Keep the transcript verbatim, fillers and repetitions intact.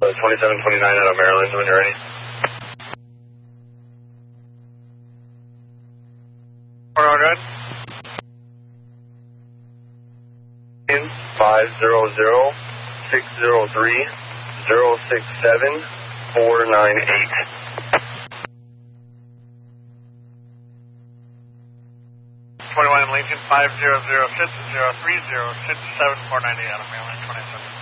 twenty-seven twenty-nine out of Maryland when you're ready. All good. five zero zero, six zero three, zero six seven, four nine eight. twenty-one Lincoln, five zero zero six zero three zero six seven four nine eight out of Maryland, twenty-seven.